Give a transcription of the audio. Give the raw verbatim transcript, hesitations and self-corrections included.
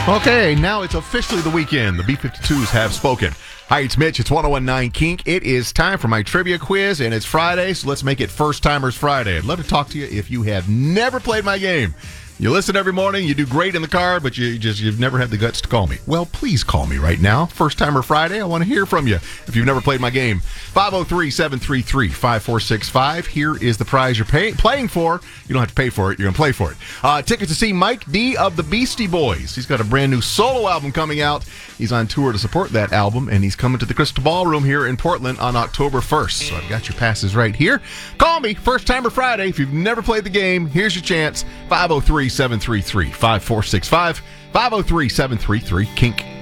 Okay, now it's officially the weekend. The B fifty-twos have spoken. Hi, it's Mitch. It's one oh one point nine Kink. It is time for my trivia quiz, and it's Friday, so let's make it First Timers Friday. I'd love to talk to you if you have never played my game. You listen every morning, you do great in the car, but you just, you've never had the guts to call me. Well, please call me right now. First Timer Friday, I want to hear from you if you've never played my game. five oh three, seven three three, five four six five. Here is the prize you're pay- playing for. You don't have to pay for it. You're going to play for it. Uh, tickets to see Mike D of the Beastie Boys. He's got a brand new solo album coming out. He's on tour to support that album, and he's coming to the Crystal Ballroom here in Portland on October first. So I've got your passes right here. Call me, First Timer Friday. If you've never played the game, here's your chance. five oh three, seven three three, five four six five. five oh three, seven three three, Kink.